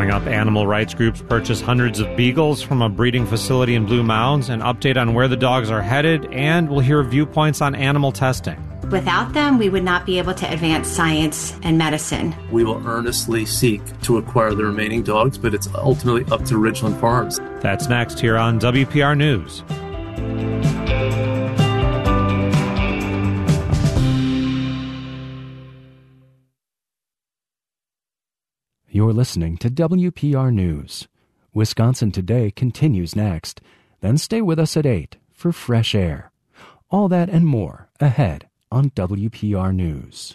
Coming up, animal rights groups purchase hundreds of beagles from a breeding facility in Blue Mounds, an update on where the dogs are headed, and we'll hear viewpoints on animal testing. Without them, we would not be able to advance science and medicine. We will earnestly seek to acquire the remaining dogs, but it's ultimately up to Ridgeland Farms. That's next here on WPR News. You're listening to WPR News. Wisconsin Today continues next. Then stay with us at 8 for Fresh Air. All that and more ahead on WPR News.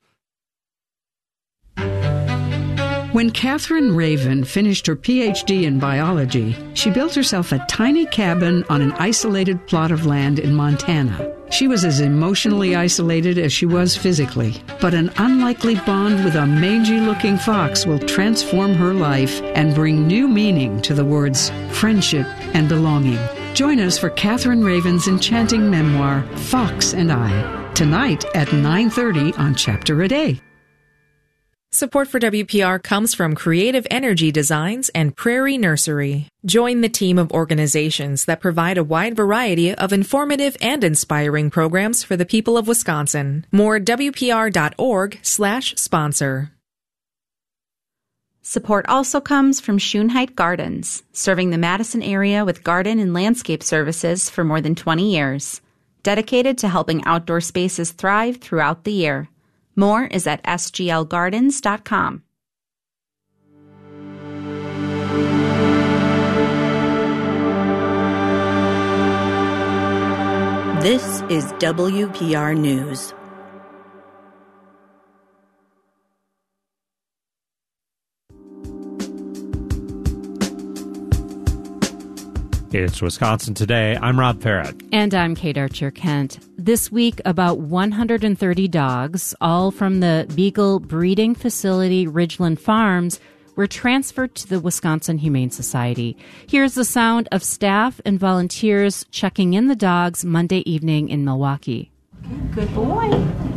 When Catherine Raven finished her PhD in biology, she built herself a tiny cabin on an isolated plot of land in Montana. She was as emotionally isolated as she was physically, but an unlikely bond with a mangy-looking fox will transform her life and bring new meaning to the words friendship and belonging. Join us for Catherine Raven's enchanting memoir, Fox and I, tonight at 9:30 on Chapter a Day. Support for WPR comes from Creative Energy Designs and Prairie Nursery. Join the team of organizations that provide a wide variety of informative and inspiring programs for the people of Wisconsin. More at WPR.org/sponsor. Support also comes from Schoenheit Gardens, serving the Madison area with garden and landscape services for more than 20 years. Dedicated to helping outdoor spaces thrive throughout the year. More is at sglgardens.com. This is WPR News. It's Wisconsin Today. I'm Rob Farrett. And I'm Kate Archer-Kent. This week, about 130 dogs, all from the Beagle breeding facility Ridgeland Farms, were transferred to the Wisconsin Humane Society. Here's the sound of staff and volunteers checking in the dogs Monday evening in Milwaukee. Good boy.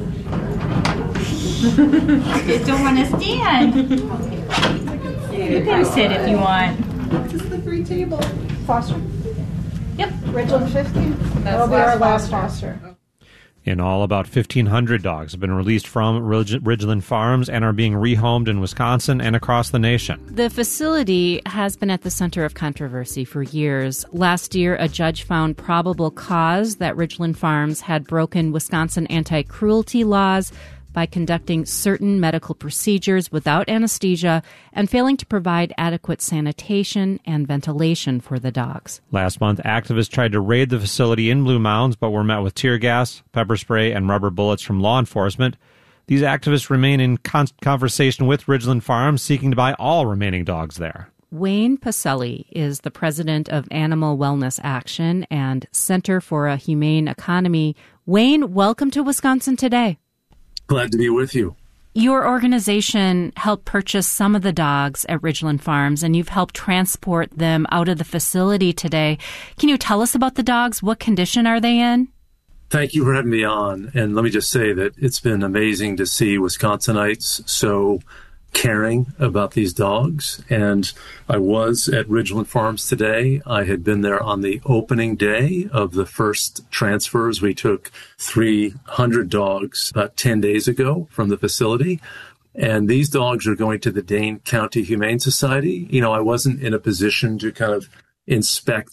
Just don't want to stand. You can sit if you want. This is the free table. Foster? Yep. Ridgeland 50? That'll be our last foster. In all, about 1,500 dogs have been released from Ridgeland Farms and are being rehomed in Wisconsin and across the nation. The facility has been at the center of controversy for years. Last year, a judge found probable cause that Ridgeland Farms had broken Wisconsin anti-cruelty laws by conducting certain medical procedures without anesthesia and failing to provide adequate sanitation and ventilation for the dogs. Last month, activists tried to raid the facility in Blue Mounds, but were met with tear gas, pepper spray, and rubber bullets from law enforcement. These activists remain in conversation with Ridgeland Farms, seeking to buy all remaining dogs there. Wayne Pacelli is the president of Animal Wellness Action and Center for a Humane Economy. Wayne, welcome to Wisconsin Today. Glad to be with you. Your organization helped purchase some of the dogs at Ridgeland Farms, and you've helped transport them out of the facility today. Can you tell us about the dogs? What condition are they in? Thank you for having me on. And let me just say that it's been amazing to see Wisconsinites so caring about these dogs. And I was at Ridgeland Farms today. I had been there on the opening day of the first transfers. We took 300 dogs about 10 days ago from the facility. And these dogs are going to the Dane County Humane Society. You know, I wasn't in a position to kind of inspect